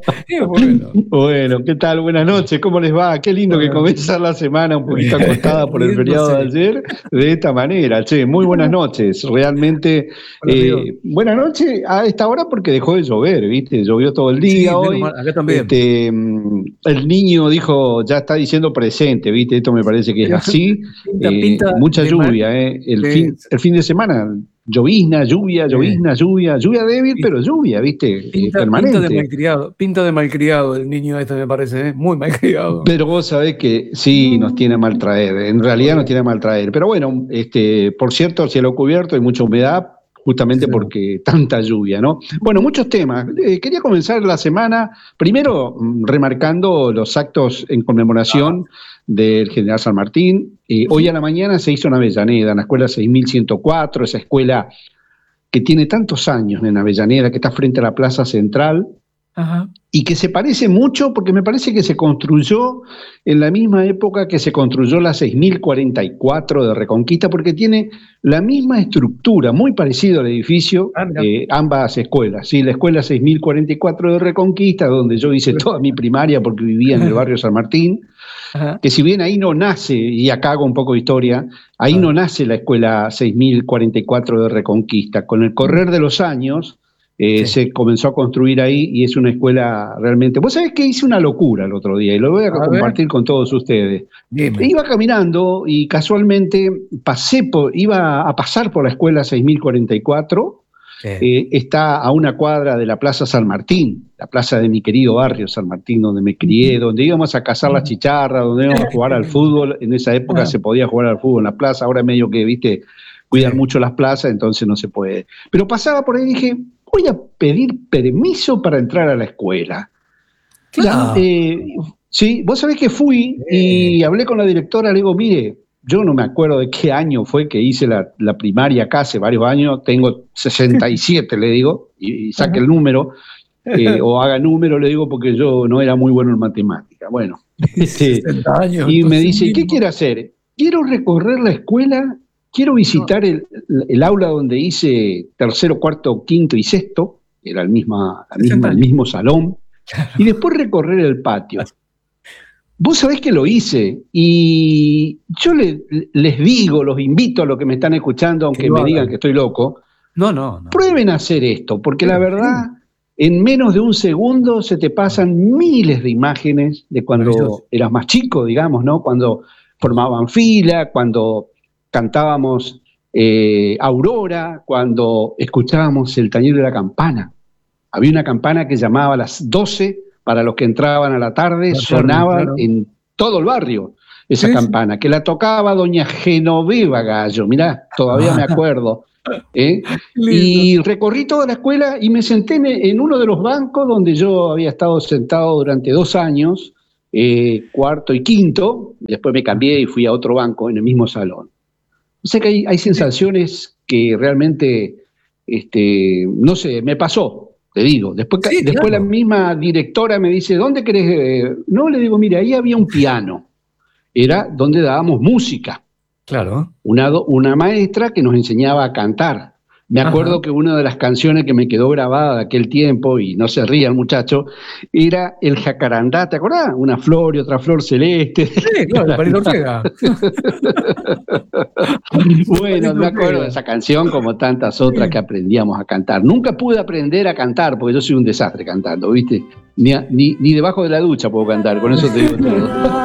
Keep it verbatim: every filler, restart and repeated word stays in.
Qué bueno. Bueno, ¿qué tal? Buenas noches, ¿cómo les va? Qué lindo que comienza la semana un poquito acostada por el feriado de ayer, de esta manera, che, muy buenas noches, realmente, eh, buenas noches a esta hora porque dejó de llover, ¿viste? Llovió todo el día Sí, menos hoy, mal, acá también. este, el niño dijo, ya está diciendo presente, ¿viste? Esto me parece que es así, Pinta, eh, pinta mucha de mal- lluvia, ¿eh? El, de- fin, el fin de semana, llovizna, lluvia, Sí. llovizna, lluvia, lluvia débil, pero lluvia, ¿viste? Eh, Pinta, pinta de permanente. malcriado, pinta de malcriado el niño este, me parece, ¿eh? Muy malcriado. Pero vos sabés que sí, nos tiene a mal traer, en realidad nos tiene a mal traer. Pero bueno, este, por cierto, cielo cubierto, hay mucha humedad, justamente Sí. porque tanta lluvia, ¿no? Bueno, muchos temas. Eh, quería comenzar la semana, primero mm, remarcando los actos en conmemoración del General San Martín. Eh, hoy a la mañana se hizo en Avellaneda, en la escuela seis mil ciento cuatro, esa escuela que tiene tantos años en Avellaneda, que está frente a la Plaza Central, Ajá. y que se parece mucho porque me parece que se construyó en la misma época que se construyó la seis mil cuarenta y cuatro de Reconquista, porque tiene la misma estructura, muy parecido al edificio, Ah, mira. eh, ambas escuelas. ¿Sí? La escuela seis mil cuarenta y cuatro de Reconquista, donde yo hice toda mi primaria porque vivía en el barrio San Martín, Ajá. que si bien ahí no nace, y acá hago un poco de historia, ahí no nace la escuela seis mil cuarenta y cuatro de Reconquista. Con el correr de los años, eh, Sí. se comenzó a construir ahí y es una escuela realmente... Vos sabés que hice una locura el otro día y lo voy a, A compartir ver, con todos ustedes. dime. Iba caminando y casualmente pasé por, iba a pasar por la escuela seis mil cuarenta y cuatro. Sí. Eh, está a una cuadra de la Plaza San Martín, la plaza de mi querido barrio San Martín, donde me crié, donde íbamos a cazar las chicharras, donde íbamos a jugar al fútbol. En esa época Ah. se podía jugar al fútbol en la plaza, ahora medio que, viste, cuidan Sí. mucho las plazas, entonces no se puede. Pero pasaba por ahí y dije, voy a pedir permiso para entrar a la escuela. Claro. Eh, sí, vos sabés que fui y hablé con la directora, le digo, mire, yo no me acuerdo de qué año fue que hice la, la primaria acá, hace varios años, tengo sesenta y siete, le digo, y, y saque el número, eh, o haga número, le digo, porque yo no era muy bueno en matemática. Bueno, este, sesenta años. y me entonces dice, ¿y qué mismo. quiere hacer? Quiero recorrer la escuela, quiero visitar el, el aula donde hice tercero, cuarto, quinto y sexto, era el, misma, la misma, el mismo salón, y después recorrer el patio. Vos sabés que lo hice y yo le- les digo, los invito a los que me están escuchando, aunque lo me digan hagan. que estoy loco, No, no, no. prueben a hacer esto, porque Sí, la verdad, en menos de un segundo se te pasan miles de imágenes de cuando Maravilloso. eras más chico, digamos, ¿no? Cuando formaban fila, cuando cantábamos eh, Aurora, cuando escuchábamos el tañido de la campana. Había una campana que llamaba a las doce para los que entraban a la tarde, La tarde, sonaba claro. en todo el barrio esa Sí, sí. campana, que la tocaba doña Genoveva Gallo, mirá, todavía me acuerdo. ¿eh? Lindo. Y recorrí toda la escuela y me senté en, en uno de los bancos donde yo había estado sentado durante dos años, eh, cuarto y quinto, después me cambié y fui a otro banco en el mismo salón. O sea que hay, hay sensaciones que realmente, este, no sé, me pasó, te digo. Después, Sí, después claro. la misma directora me dice, ¿dónde querés? eh?". No, le digo, mire, ahí había un piano. Era donde dábamos música. Claro. Una, do- una maestra que nos enseñaba a cantar. Me acuerdo Ajá. que una de las canciones que me quedó grabada de aquel tiempo, y no se ría el muchacho, era el jacarandá, ¿te acordás? Una flor y otra flor celeste. Sí, claro, de Palito Ortega. Bueno, me acuerdo de esa canción como tantas otras que aprendíamos a cantar. Nunca pude aprender a cantar porque yo soy un desastre cantando, ¿viste? Ni, a- ni, ni debajo de la ducha puedo cantar, con eso te digo todo.